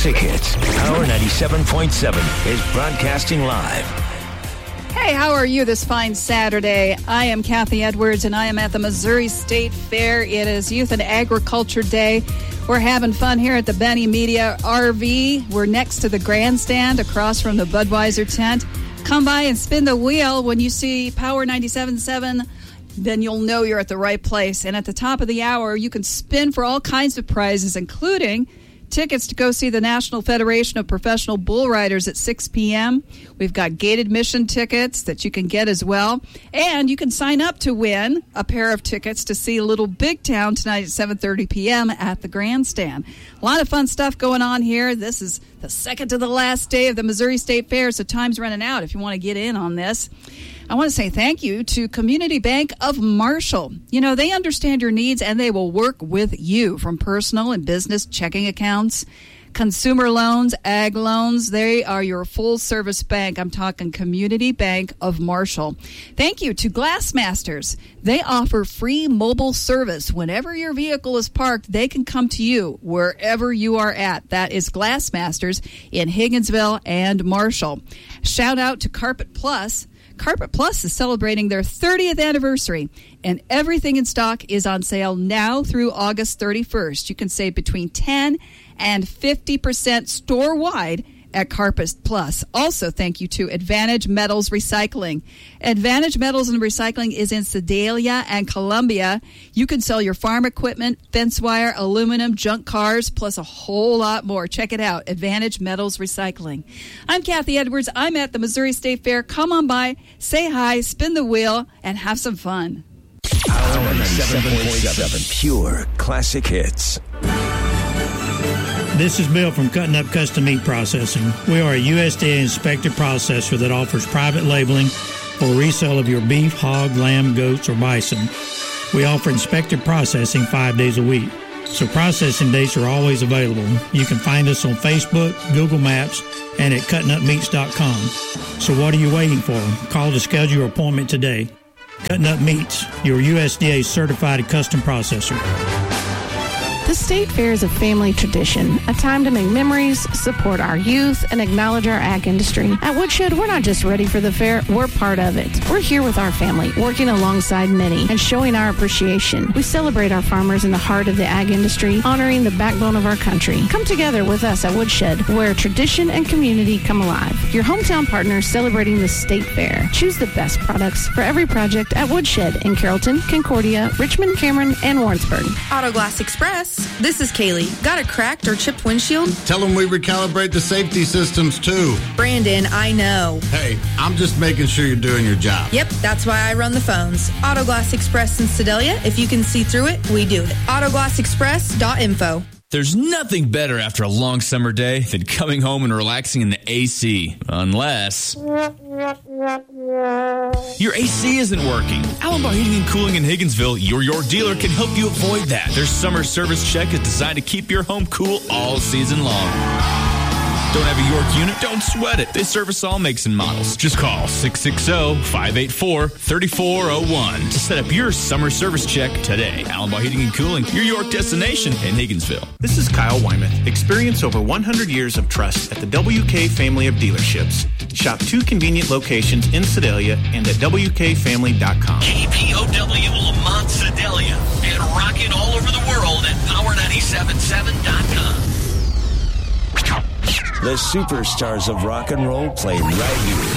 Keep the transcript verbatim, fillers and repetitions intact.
classic hits. Power ninety-seven point seven is broadcasting live. Hey, how are you this fine Saturday? I am Kathy Edwards, and I am at the Missouri State Fair. It is Youth and Agriculture Day. We're having fun here at the Benny Media R V. We're next to the grandstand across from the Budweiser tent. Come by and spin the wheel. When you see Power ninety-seven point seven, then you'll know you're at the right place. And at the top of the hour, you can spin for all kinds of prizes, including tickets to go see the National Federation of Professional Bull Riders at six p.m. We've got gate admission tickets that you can get as well. And you can sign up to win a pair of tickets to see Little Big Town tonight at seven thirty p.m. at the grandstand. A lot of fun stuff going on here. This is the second to the last day of the Missouri State Fair, so time's running out if you want to get in on this. I want to say thank you to Community Bank of Marshall. You know, they understand your needs and they will work with you, from personal and business checking accounts, consumer loans, ag loans. They are your full-service bank. I'm talking Community Bank of Marshall. Thank you to Glassmasters. They offer free mobile service. Whenever your vehicle is parked, they can come to you wherever you are at. That is Glassmasters in Higginsville and Marshall. Shout out to Carpet Plus. Carpet Plus is celebrating their thirtieth anniversary, and everything in stock is on sale now through August thirty-first. You can save between ten and fifty percent store-wide at Carpet Plus. Also, thank you to Advantage Metals Recycling. Advantage Metals and Recycling is in Sedalia and Columbia. You can sell your farm equipment, fence wire, aluminum, junk cars, plus a whole lot more. Check it out, Advantage Metals Recycling. I'm Kathy Edwards. I'm at the Missouri State Fair. Come on by, say hi, spin the wheel, and have some fun. Power ninety-seven point seven, pure classic hits. This is Bill from Cutting Up Custom Meat Processing. We are a U S D A-inspected processor that offers private labeling for resale of your beef, hog, lamb, goats, or bison. We offer inspected processing five days a week, so processing dates are always available. You can find us on Facebook, Google Maps, and at cutting up meats dot com. So what are you waiting for? Call to schedule your appointment today. Cutting Up Meats, your U S D A-certified custom processor. The State Fair is a family tradition, a time to make memories, support our youth, and acknowledge our ag industry. At Woodshed, we're not just ready for the fair, we're part of it. We're here with our family, working alongside many, and showing our appreciation. We celebrate our farmers in the heart of the ag industry, honoring the backbone of our country. Come together with us at Woodshed, where tradition and community come alive. Your hometown partner celebrating the State Fair. Choose the best products for every project at Woodshed in Carrollton, Concordia, Richmond, Cameron, and Warrensburg. Autoglass Express. This is Kaylee. Got a cracked or chipped windshield? Tell them we recalibrate the safety systems, too. Brandon, I know. Hey, I'm just making sure you're doing your job. Yep, that's why I run the phones. Autoglass Express in Sedalia. If you can see through it, we do it. autoglass express dot info. There's nothing better after a long summer day than coming home and relaxing in the A C. Unless your A C isn't working. Allenbar Heating and Cooling in Higginsville, your York dealer, can help you avoid that. Their summer service check is designed to keep your home cool all season long. Don't have a York unit? Don't sweat it. They service all makes and models. Just call six six zero, five eight four, three four zero one to set up your summer service check today. Allenbar Heating and Cooling, your York destination in Higginsville. This is Kyle Wyman. Experience over one hundred years of trust at the W K family of dealerships. Shop two convenient locations in Sedalia and at W K family dot com. K P O W Lamont Sedalia and rocking all over the world at power ninety-seven point seven dot com. The superstars of rock and roll play right here.